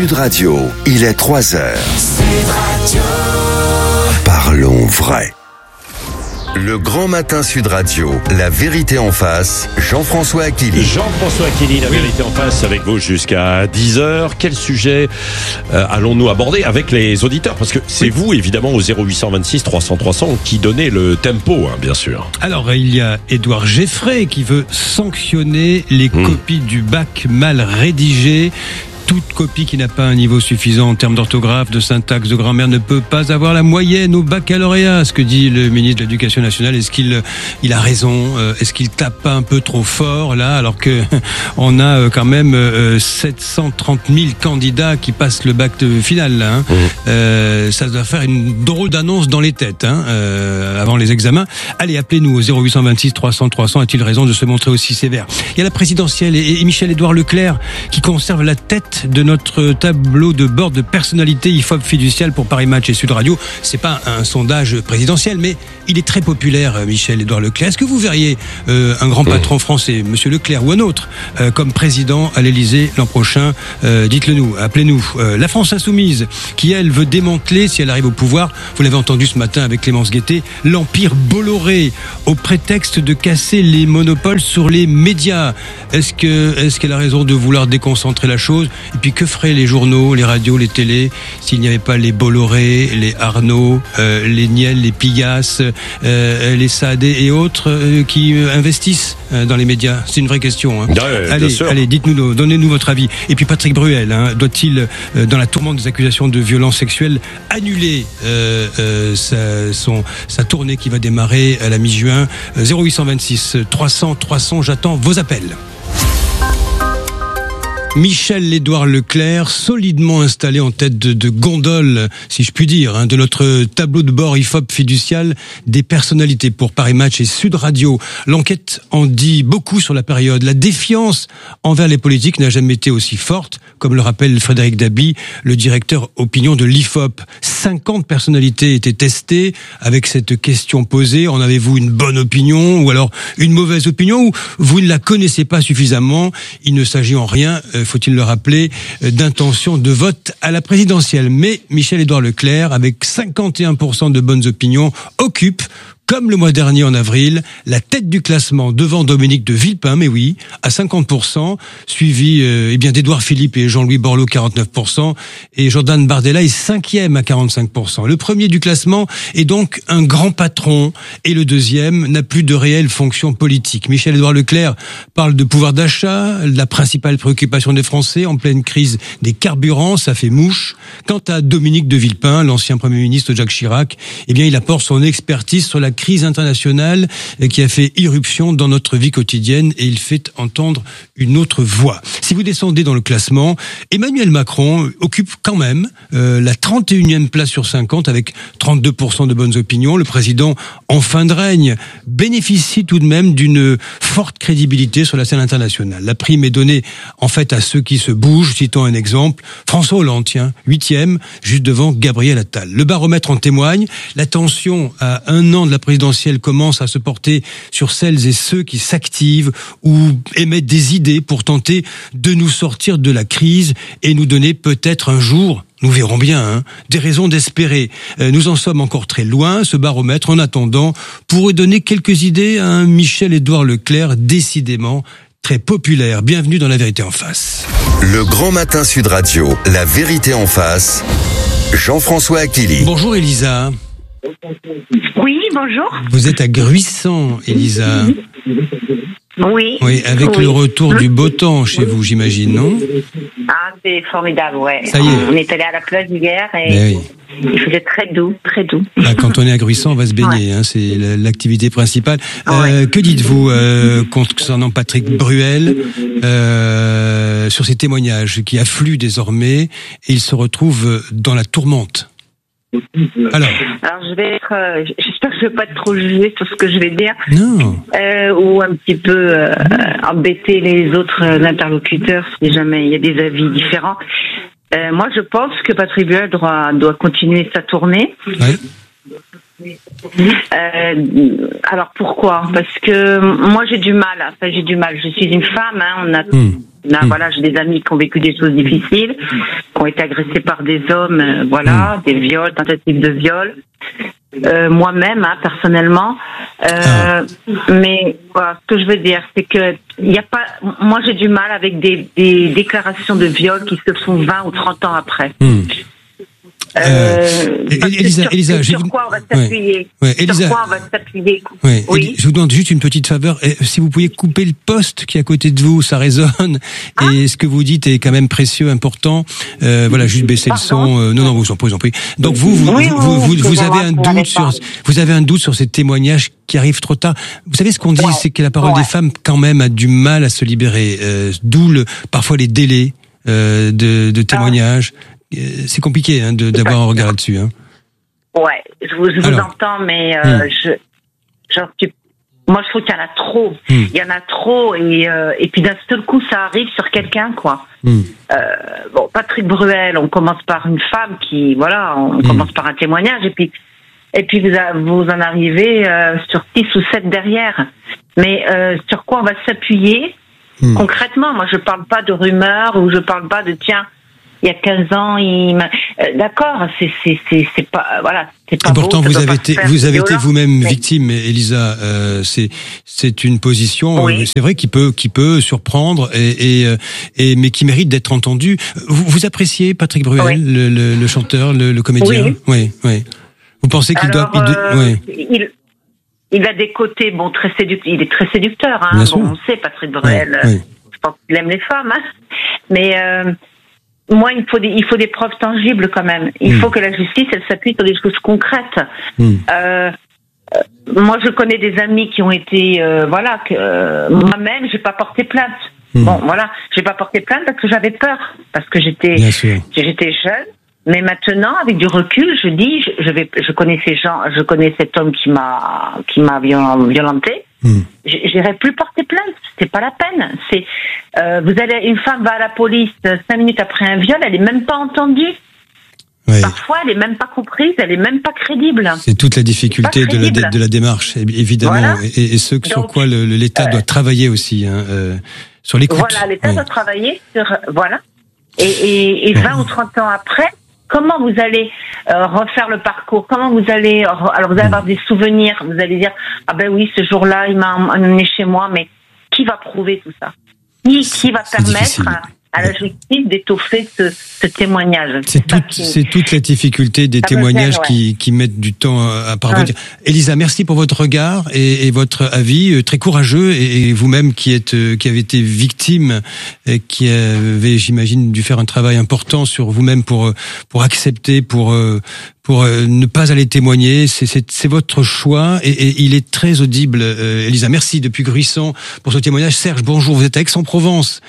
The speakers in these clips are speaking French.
Sud Radio, il est 3h. Sud Radio. Parlons vrai. Le grand matin Sud Radio, la vérité en face, Jean-François Aquili. Jean-François Aquili, la vérité en face avec vous jusqu'à 10h. Quel sujet allons-nous aborder avec les auditeurs? Parce que c'est vous, évidemment, au 0826 300 300 qui donnez le tempo, bien sûr. Alors, il y a Édouard Geffray qui veut sanctionner les copies du bac mal rédigées. Toute copie qui n'a pas un niveau suffisant en termes d'orthographe, de syntaxe, de grammaire ne peut pas avoir la moyenne au baccalauréat. Ce que dit le ministre de l'Éducation nationale, est-ce qu'il a raison? Est-ce qu'il tape pas un peu trop fort là, alors que on a quand même 730 000 candidats qui passent le bac final là, ça doit faire une drôle d'annonce dans les têtes avant les examens. Allez, appelez-nous au 0826 300 300. A-t-il raison de se montrer aussi sévère? Il y a la présidentielle et Michel-Édouard Leclerc qui conserve la tête de notre tableau de bord de personnalité IFOP fiduciale pour Paris Match et Sud Radio. C'est pas un sondage présidentiel, mais il est très populaire, Michel-Édouard Leclerc. Est-ce que vous verriez un grand patron français, Monsieur Leclerc ou un autre, comme président à l'Élysée l'an prochain? Dites-le nous, appelez-nous. La France Insoumise, qui elle veut démanteler, si elle arrive au pouvoir, vous l'avez entendu ce matin avec Clémence Guettet, l'empire Bolloré, au prétexte de casser les monopoles sur les médias. Est-ce qu'elle a raison de vouloir déconcentrer la chose? Et puis que feraient les journaux, les radios, les télés s'il n'y avait pas les Bolloré, les Arnaud, les Niel, les Pigas, les Saadé et autres qui investissent dans les médias? C'est une vraie question. Allez, dites-nous, donnez-nous votre avis. Et puis Patrick Bruel, doit-il, dans la tourmente des accusations de violences sexuelles, annuler sa tournée qui va démarrer à la mi-juin? 0826 300 300, j'attends vos appels. Michel-Édouard Leclerc, solidement installé en tête de gondole, si je puis dire, de notre tableau de bord IFOP fiducial des personnalités pour Paris Match et Sud Radio. L'enquête en dit beaucoup sur la période. La défiance envers les politiques n'a jamais été aussi forte, comme le rappelle Frédéric Dabi, le directeur opinion de l'IFOP. 50 personnalités étaient testées avec cette question posée. En avez-vous une bonne opinion ou alors une mauvaise opinion, ou vous ne la connaissez pas suffisamment? Il ne s'agit en rien, faut-il le rappeler, d'intention de vote à la présidentielle. Mais Michel-Édouard Leclerc, avec 51% de bonnes opinions, occupe, comme le mois dernier en avril, la tête du classement devant Dominique de Villepin, mais oui, à 50%, suivi d'Édouard Philippe et Jean-Louis Borloo, 49%, et Jordan Bardella est 5e à 45%. Le premier du classement est donc un grand patron, et le deuxième n'a plus de réelle fonction politique. Michel-Édouard Leclerc parle de pouvoir d'achat, la principale préoccupation des Français en pleine crise des carburants, ça fait mouche. Quant à Dominique de Villepin, l'ancien Premier ministre Jacques Chirac, il apporte son expertise sur la crise internationale qui a fait irruption dans notre vie quotidienne, et il fait entendre une autre voix. Si vous descendez dans le classement, Emmanuel Macron occupe quand même la 31e place sur 50 avec 32% de bonnes opinions. Le président en fin de règne bénéficie tout de même d'une forte crédibilité sur la scène internationale. La prime est donnée en fait à ceux qui se bougent. Citons un exemple, François Hollande, 8e, juste devant Gabriel Attal. Le baromètre en témoigne, la tension à un an de la présidentielle commence à se porter sur celles et ceux qui s'activent ou émettent des idées pour tenter de nous sortir de la crise et nous donner peut-être un jour, nous verrons bien, des raisons d'espérer. Nous en sommes encore très loin. Ce baromètre, en attendant, pourrait donner quelques idées à un Michel-Édouard Leclerc décidément très populaire. Bienvenue dans La Vérité en face. Le grand matin Sud Radio, La Vérité en face, Jean-François Aquili. Bonjour Elisa. Oui, bonjour. Vous êtes à Gruissant, Elisa. Oui. Oui, avec le retour du beau temps chez vous, j'imagine, non? Ah, c'est formidable, ouais. Ça y est. On est allé à la plage hier et il faisait très doux, très doux. Ah, quand on est à Gruissant, on va se baigner, c'est l'activité principale. Que dites-vous concernant Patrick Bruel sur ces témoignages qui affluent désormais et il se retrouve dans la tourmente? Alors je vais j'espère que je vais pas être trop jugée sur ce que je vais dire. Non. Ou un petit peu embêter les autres interlocuteurs si jamais il y a des avis différents. Moi, je pense que Patrick Bruel doit continuer sa tournée. Oui. Alors pourquoi? Parce que moi j'ai du mal. Je suis une femme. On a Là, voilà, j'ai des amis qui ont vécu des choses difficiles, qui ont été agressés par des hommes, des viols, tentatives de viol. Moi-même, personnellement. Mais voilà, ce que je veux dire, c'est que il y a pas. Moi, j'ai du mal avec des déclarations de viol qui se font 20 ou 30 ans après. Elisa, sur quoi on va s'appuyer? Elisa, sur quoi on va s'appuyer? Oui. Je vous demande juste une petite faveur. Si vous pouviez couper le poste qui est à côté de vous, ça résonne. Et ce que vous dites est quand même précieux, important. Voilà, juste baisser le son. Non, vous en prie. Donc vous avez un doute sur ces témoignages qui arrivent trop tard. Vous savez ce qu'on dit, c'est que la parole des femmes quand même a du mal à se libérer. D'où parfois les délais de témoignages. C'est compliqué d'avoir un regard là-dessus. Ouais, je vous entends, mais moi je trouve qu'il y en a trop. Il y en a trop, et puis d'un seul coup ça arrive sur quelqu'un, quoi. Patrick Bruel, on commence par une femme on commence par un témoignage, et puis vous en arrivez sur 6 ou 7 derrière. Mais sur quoi on va s'appuyer concrètement? Moi je parle pas de rumeurs, ou je parle pas de tiens. Il y a 15 ans, d'accord, c'est pas, voilà, c'est pas. Et pourtant, beau, vous avez été vous-même victime, Elisa. C'est une position, c'est vrai, qui peut surprendre, mais qui mérite d'être entendue. Vous appréciez Patrick Bruel, le chanteur, le comédien? Oui. Vous pensez qu'il il a des côtés, très séducteurs. Il est très séducteur, on sait, Patrick Bruel. Je pense qu'il aime les femmes, mais. Moi, il faut des preuves tangibles quand même. Il faut que la justice, elle s'appuie sur des choses concrètes. Moi, je connais des amis qui ont été, moi-même, j'ai pas porté plainte. J'ai pas porté plainte parce que j'avais peur, parce que j'étais jeune. Mais maintenant, avec du recul, je dis, je connais ces gens, je connais cet homme qui m'a violenté. J'irai plus porter plainte, c'est pas la peine. Une femme va à la police 5 minutes après un viol, elle est même pas entendue. Parfois, elle est même pas comprise, elle est même pas crédible. C'est toute la difficulté de la démarche, évidemment, voilà. et ce sur quoi l'État doit travailler aussi, sur l'écoute. Voilà, l'État doit travailler sur et 20 ou 30 ans après. Comment vous allez refaire le parcours? Comment vous allez vous allez avoir des souvenirs? Vous allez dire ce jour-là il m'a emmené chez moi, mais qui va prouver tout ça? Qui va permettre à la justice d'étoffer ce témoignage? C'est toute la difficulté des témoignages qui mettent du temps à parvenir. Elisa, merci pour votre regard et votre avis très courageux, et vous-même qui avez été victime, et qui avez, j'imagine, dû faire un travail important sur vous-même pour accepter, pour ne pas aller témoigner. C'est votre choix, et il est très audible. Elisa, merci depuis Gruissan pour ce témoignage. Serge, bonjour, vous êtes à Aix-en-Provence.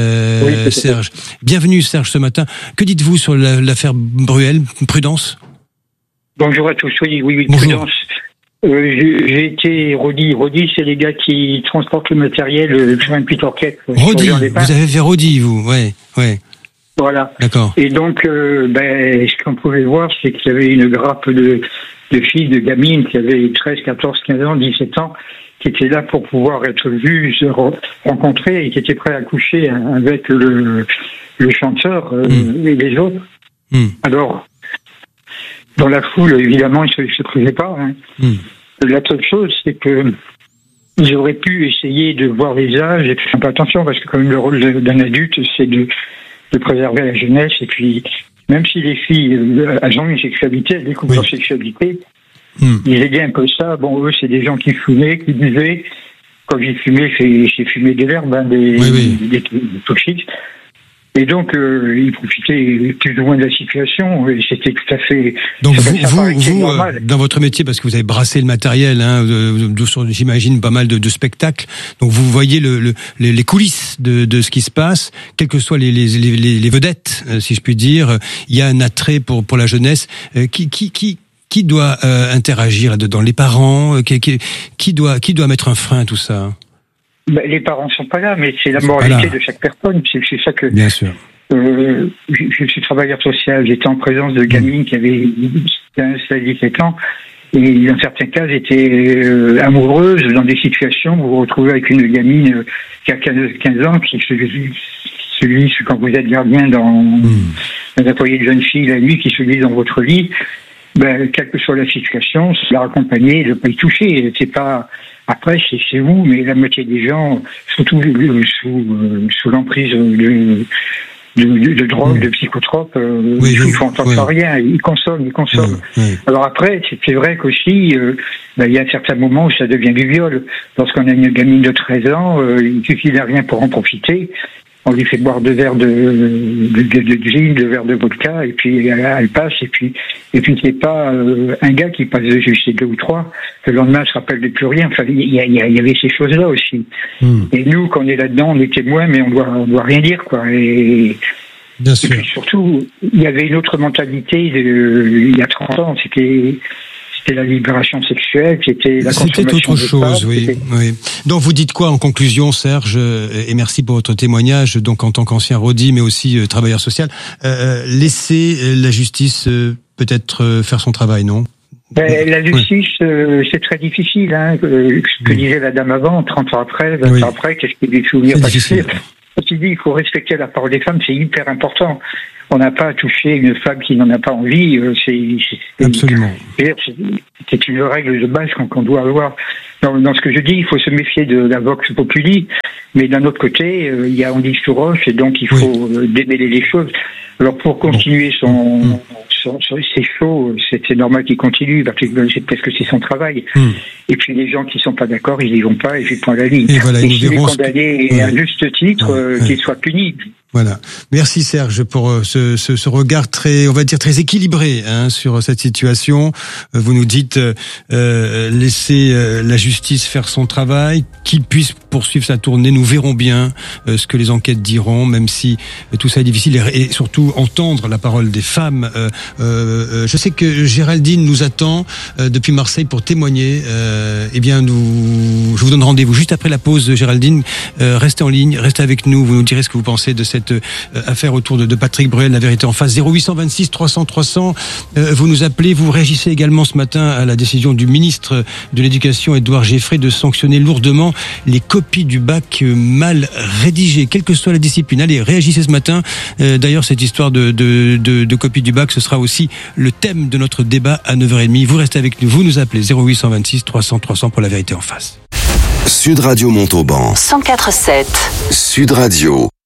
Serge, bienvenue Serge ce matin. Que dites-vous sur l'affaire Bruel? Prudence? Bonjour à tous. Oui, bonjour. Prudence. J'ai été Rodi. Rodi, c'est les gars qui transportent le matériel sur un petit orchestre. Rodi, vous avez fait Rodi, vous? Ouais. Voilà. D'accord. Et donc, ce qu'on pouvait voir, c'est qu'il y avait une grappe de filles, de gamines qui avaient 13, 14, 15 ans, 17 ans, qui étaient là pour pouvoir être vues, se rencontrer, et qui étaient prêts à coucher avec le chanteur et les autres. Alors, dans la foule, évidemment, ils se trouvaient pas. La seule chose, c'est que ils auraient pu essayer de voir les âges et faire un peu attention, parce que quand même le rôle d'un adulte, c'est de préserver la jeunesse. Et puis, même si les filles, elles ont une sexualité, elles découvrent leur sexualité, ils aidaient un peu ça. Bon, eux, c'est des gens qui fumaient, qui buvaient. Quand j'ai fumé, j'ai fumé des l'herbe, des toxiques. Et donc, ils profitaient plus ou moins de la situation, et c'était tout à fait... Donc vous dans votre métier, parce que vous avez brassé le matériel, j'imagine pas mal de spectacles, donc vous voyez les coulisses de ce qui se passe, quelles que soient les vedettes, si je puis dire, il y a un attrait pour la jeunesse. Qui doit interagir là-dedans? Les parents? Qui doit mettre un frein à tout ça? Les parents sont pas là, mais c'est la moralité de chaque personne. C'est ça que. Bien sûr. Je suis travailleur social. J'étais en présence de gamines qui avaient 15, 16, 17 ans, Et dans certains cas, elles étaient amoureuses dans des situations où vous vous retrouvez avec une gamine qui a 15 ans, qui quand vous êtes gardien dans un foyer de jeunes filles la nuit, qui se lit dans votre lit, quelle que soit la situation, c'est la raccompagner, de ne pas y toucher. C'est pas, après, c'est vous, mais la moitié des gens, surtout sous l'emprise de drogue, de psychotropes, ils font entendre rien, ils consomment. Alors après, c'est vrai qu'aussi, il y a certains moments où ça devient du viol. Lorsqu'on a une gamine de 13 ans, il suffit de rien pour en profiter. On lui fait boire 2 verres de gin, 2 verres de vodka, et puis elle passe, et puis c'est pas un gars qui passe de juste 2 ou 3, le lendemain se rappelle de plus rien. Enfin, il y avait ces choses-là aussi. Et nous, quand on est là-dedans, on est témoins, mais on doit rien dire, quoi. Et puis surtout, il y avait une autre mentalité il y a 30 ans, c'était la libération sexuelle, c'était la consommation. C'était autre chose, oui. Donc vous dites quoi en conclusion, Serge, et merci pour votre témoignage, donc en tant qu'ancien rôdi, mais aussi travailleur social. Laissez la justice peut-être faire son travail, non? La justice, c'est très difficile. Ce que disait la dame avant, 30 ans après, 20 ans après, qu'est-ce qu'il lui souvenir? Ceci dit, il faut respecter la parole des femmes, c'est hyper important. On n'a pas à toucher une femme qui n'en a pas envie. Absolument. C'est une règle de base qu'on doit avoir. Dans ce que je dis, il faut se méfier de la vox populi, mais d'un autre côté, il y a anguille sous roche, et donc il faut démêler les choses. Alors pour continuer c'est chaud, c'est normal qu'il continue, parce que c'est son travail. Et puis les gens qui sont pas d'accord, ils y vont pas, et puis point la ligne. Et s'il est condamné à juste titre, qu'il soit puni. Voilà. Merci Serge pour ce regard très, on va dire très équilibré sur cette situation. Vous nous dites laisser la justice faire son travail, qu'il puisse poursuivre sa tournée. Nous verrons bien ce que les enquêtes diront, même si tout ça est difficile, et surtout entendre la parole des femmes. Je sais que Géraldine nous attend depuis Marseille pour témoigner. Eh bien, je vous donne rendez-vous juste après la pause, Géraldine. Restez en ligne, restez avec nous. Vous nous direz ce que vous pensez de cette affaire autour de Patrick Bruel, La Vérité en face. 0826 300 300. Vous nous appelez. Vous réagissez également ce matin à la décision du ministre de l'Éducation, Édouard Geffray, de sanctionner lourdement les copies du bac mal rédigées, quelle que soit la discipline. Allez, réagissez ce matin. D'ailleurs, cette histoire de copies du bac, ce sera aussi le thème de notre débat à 9h30. Vous restez avec nous. Vous nous appelez 0826 300 300 pour La Vérité en face. Sud Radio Montauban 104.7. Sud Radio.